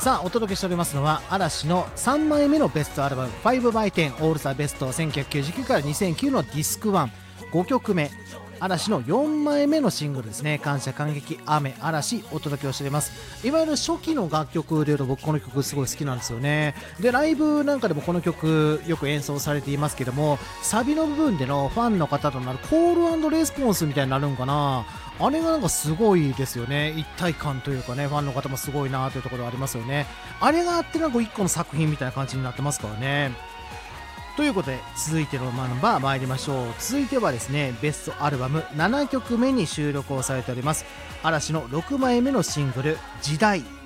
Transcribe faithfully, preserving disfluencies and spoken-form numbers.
さあお届けしておりますのは嵐のさんまいめのベストアルバム ファイブバイテン オールスターベストせんきゅうひゃくきゅうじゅうきゅうからにせんきゅうのディスクワン、ごきょくめ、嵐のよんまいめのシングルですね、感謝感激雨嵐お届けをしております。いわゆる初期の楽曲でいうと僕この曲すごい好きなんですよね。でライブなんかでもこの曲よく演奏されていますけども、サビの部分でのファンの方となるコール&レスポンスみたいになるんかな、あれがなんかすごいですよね。一体感というかね、ファンの方もすごいなというところがありますよね。あれがあってなんか一個の作品みたいな感じになってますからね。ということで続いてのナンバー参りましょう。続いてはですね、ベストアルバムななきょくめに収録をされております嵐のろくまいめのシングル時代。